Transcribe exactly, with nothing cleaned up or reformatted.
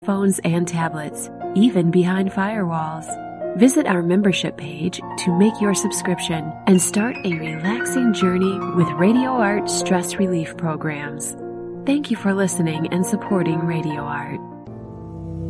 phones and tablets, even behind firewalls. Visit our membership page to make your subscription and start a relaxing journey with Radio Art stress relief programs. Thank you for listening and supporting Radio Art.